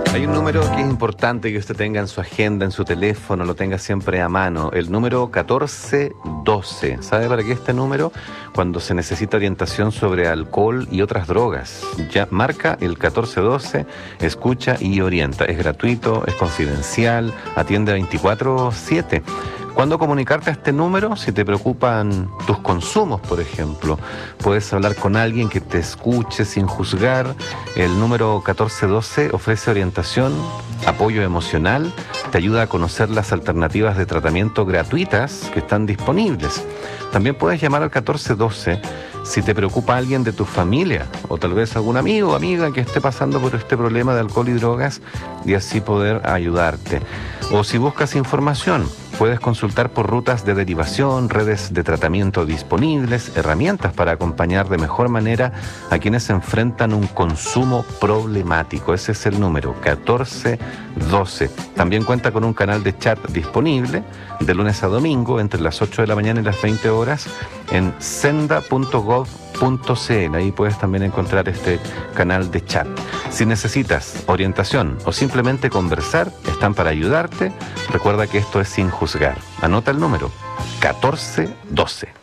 Hay un número que es importante que usted tenga en su agenda, en su teléfono, lo tenga siempre a mano, el número 1412. ¿Sabe para qué este número? Cuando se necesita orientación sobre alcohol y otras drogas. Ya marca el 1412, escucha y orienta. Es gratuito, es confidencial, atiende 24/7. ¿Cuándo comunicarte a este número? Si te preocupan tus consumos, por ejemplo. Puedes hablar con alguien que te escuche sin juzgar. El número 1412 ofrece orientación, apoyo emocional, te ayuda a conocer las alternativas de tratamiento gratuitas que están disponibles. También puedes llamar al 1412 si te preocupa alguien de tu familia o tal vez algún amigo o amiga que esté pasando por este problema de alcohol y drogas y así poder ayudarte. O si buscas información, puedes consultar por rutas de derivación, redes de tratamiento disponibles, herramientas para acompañar de mejor manera a quienes se enfrentan un consumo problemático. Ese es el número, 1412. También cuenta con un canal de chat disponible de lunes a domingo entre las 8 de la mañana y las 20 horas en senda.gov.cl. Ahí puedes también encontrar este canal de chat. Si necesitas orientación o simplemente conversar, están para ayudarte. Recuerda que esto es sin juzgar. Anota el número, 1412.